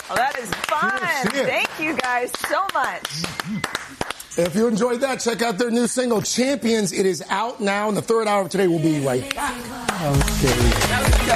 Well, that is fun. Thank you guys so much. If you enjoyed that, check out their new single, Champions. It is out now in the third hour of today. We'll be right back. Okay.